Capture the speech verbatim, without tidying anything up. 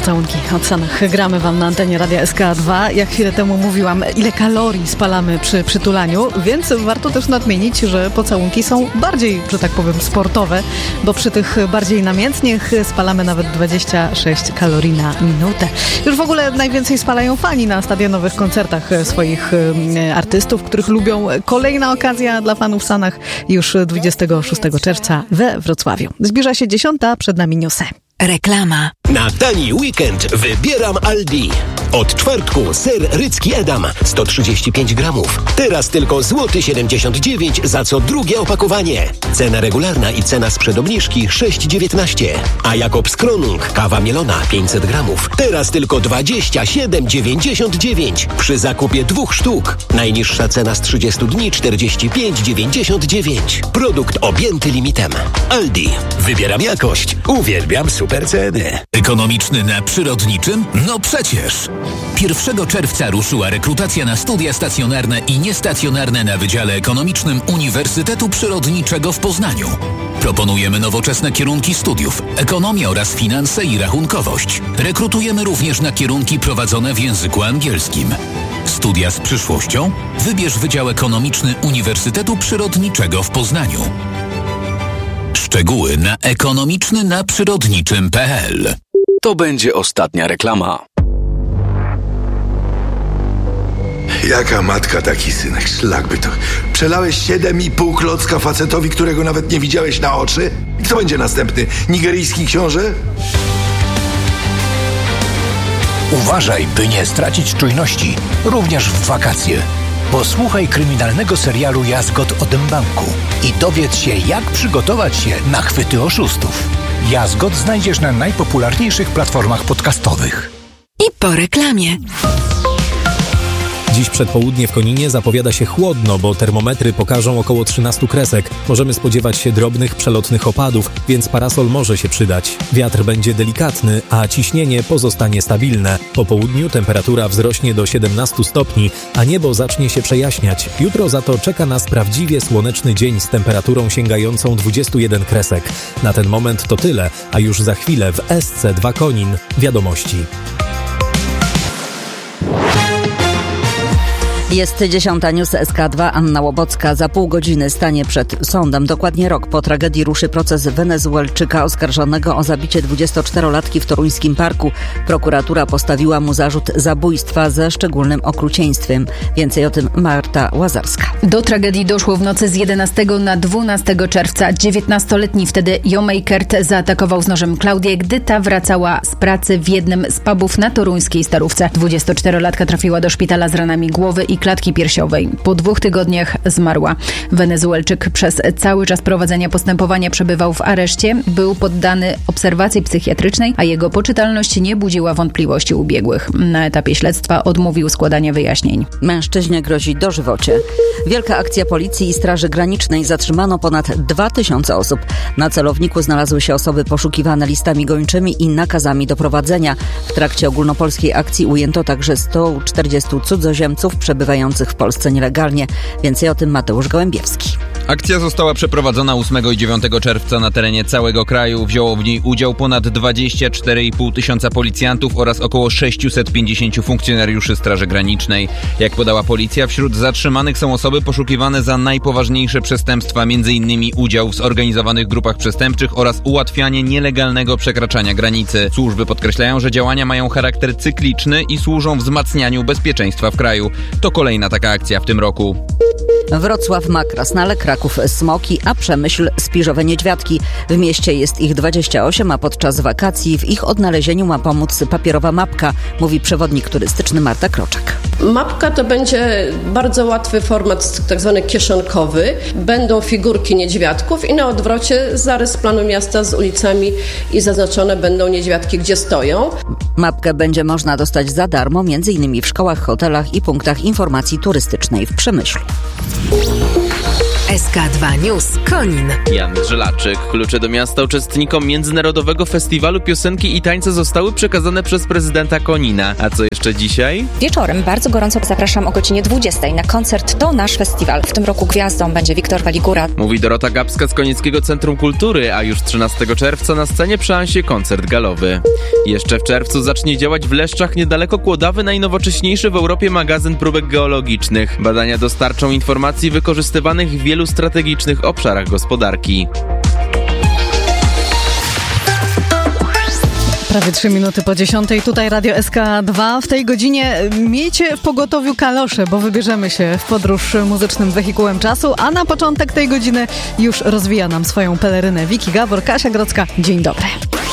Pocałunki od Sanach gramy wam na antenie Radia S K dwa. Jak chwilę temu mówiłam, ile kalorii spalamy przy przytulaniu, więc warto też nadmienić, że pocałunki są bardziej, że tak powiem, sportowe, bo przy tych bardziej namiętnych spalamy nawet dwadzieścia sześć kalorii na minutę. Już w ogóle najwięcej spalają fani na stadionowych koncertach swoich artystów, których lubią. Kolejna okazja dla fanów w Sanach już dwudziestego szóstego czerwca we Wrocławiu. Zbliża się dziesiąta, przed nami newsy. Reklama. Na tani weekend wybieram Aldi. Od czwartku ser rycki Edam sto trzydzieści pięć gramów. Teraz tylko złoty siedemdziesiąt dziewięć za co drugie opakowanie. Cena regularna i cena sprzed obniżki sześć dziewiętnaście. A Jakobs Kronung kawa mielona pięćset gramów. Teraz tylko dwadzieścia siedem dziewięćdziesiąt dziewięć przy zakupie dwóch sztuk. Najniższa cena z trzydziestu dni czterdzieści pięć dziewięćdziesiąt dziewięć. Produkt objęty limitem. Aldi. Wybieram jakość. Uwielbiam super ceny. Ekonomiczny na przyrodniczym? No przecież! pierwszego czerwca ruszyła rekrutacja na studia stacjonarne i niestacjonarne na Wydziale Ekonomicznym Uniwersytetu Przyrodniczego w Poznaniu. Proponujemy nowoczesne kierunki studiów, ekonomia oraz finanse i rachunkowość. Rekrutujemy również na kierunki prowadzone w języku angielskim. Studia z przyszłością? Wybierz Wydział Ekonomiczny Uniwersytetu Przyrodniczego w Poznaniu. Szczegóły na ekonomiczny na przyrodniczym kropka p l. To będzie ostatnia reklama. Jaka matka, taki synek, szlak by to. Przelałeś siedem i pół klocka facetowi, którego nawet nie widziałeś na oczy? I kto będzie następny? Nigeryjski książę? Uważaj, by nie stracić czujności, również w wakacje. Posłuchaj kryminalnego serialu Jazgot o Dębanku i dowiedz się, jak przygotować się na chwyty oszustów. Jazgot znajdziesz na najpopularniejszych platformach podcastowych. I po reklamie. Dziś przedpołudnie w Koninie zapowiada się chłodno, bo termometry pokażą około trzynaście kresek. Możemy spodziewać się drobnych, przelotnych opadów, więc parasol może się przydać. Wiatr będzie delikatny, a ciśnienie pozostanie stabilne. Po południu temperatura wzrośnie do siedemnaście stopni, a niebo zacznie się przejaśniać. Jutro za to czeka nas prawdziwie słoneczny dzień z temperaturą sięgającą dwadzieścia jeden kresek. Na ten moment to tyle, a już za chwilę w S C dwa Konin wiadomości. Jest dziesiąta, news S K dwa, Anna Łobocka. Za pół godziny stanie przed sądem. Dokładnie rok po tragedii ruszy proces Wenezuelczyka oskarżonego o zabicie dwudziestoczterolatki w toruńskim parku. Prokuratura postawiła mu zarzut zabójstwa ze szczególnym okrucieństwem. Więcej o tym Marta Łazarska. Do tragedii doszło w nocy z jedenastego na dwunastego czerwca. dziewiętnastoletni wtedy Jomejkert zaatakował z nożem Klaudię, gdy ta wracała z pracy w jednym z pubów na toruńskiej Starówce. dwudziestoczterolatka trafiła do szpitala z ranami głowy i klatki piersiowej. Po dwóch tygodniach zmarła. Wenezuelczyk przez cały czas prowadzenia postępowania przebywał w areszcie, był poddany obserwacji psychiatrycznej, a jego poczytalność nie budziła wątpliwości u biegłych. Na etapie śledztwa odmówił składania wyjaśnień. Mężczyźnie grozi dożywocie. Wielka akcja policji i Straży Granicznej. Zatrzymano ponad dwa tysiące osób. Na celowniku znalazły się osoby poszukiwane listami gończymi i nakazami doprowadzenia. W trakcie ogólnopolskiej akcji ujęto także sto czterdziestu cudzoziemców przebywających w Polsce nielegalnie. Więcej o tym Mateusz Gołębiewski. Akcja została przeprowadzona ósmego i dziewiątego czerwca na terenie całego kraju. Wzięło w niej udział ponad dwadzieścia cztery i pół tysiąca policjantów oraz około sześćset pięćdziesięciu funkcjonariuszy Straży Granicznej. Jak podała policja, wśród zatrzymanych są osoby poszukiwane za najpoważniejsze przestępstwa, m.in. udział w zorganizowanych grupach przestępczych oraz ułatwianie nielegalnego przekraczania granicy. Służby podkreślają, że działania mają charakter cykliczny i służą wzmacnianiu bezpieczeństwa w kraju. To kolejna taka akcja w tym roku. Wrocław ma krasnale, Kraków smoki, a Przemyśl spiżowe niedźwiadki. W mieście jest ich dwadzieścia osiem, a podczas wakacji w ich odnalezieniu ma pomóc papierowa mapka, mówi przewodnik turystyczny Marta Kroczek. Mapka to będzie bardzo łatwy format, tak zwany kieszonkowy. Będą figurki niedźwiadków i na odwrocie zarys planu miasta z ulicami i zaznaczone będą niedźwiadki, gdzie stoją. Mapkę będzie można dostać za darmo, między innymi w szkołach, hotelach i punktach informacji turystycznej w Przemyślu. S K dwa News Konin. Jan Żelaczyk. Klucze do miasta uczestnikom Międzynarodowego Festiwalu Piosenki i Tańca zostały przekazane przez prezydenta Konina. A co jeszcze dzisiaj? Wieczorem bardzo gorąco zapraszam o godzinie dwudziestej na koncert To Nasz Festiwal. W tym roku gwiazdą będzie Wiktor Waligura. Mówi Dorota Gabska z Konieckiego Centrum Kultury, a już trzynastego czerwca na scenie przy Ansie koncert galowy. Jeszcze w czerwcu zacznie działać w Leszczach niedaleko Kłodawy najnowocześniejszy w Europie magazyn próbek geologicznych. Badania dostarczą informacji wykorzystywanych w wielu strategicznych obszarach gospodarki. Prawie trzy minuty po dziesiątej, tutaj Radio S K dwa. W tej godzinie miejcie w pogotowiu kalosze, bo wybierzemy się w podróż muzycznym wehikułem czasu, a na początek tej godziny już rozwija nam swoją pelerynę Wiki Gabor, Kasia Grodzka. Dzień dobry.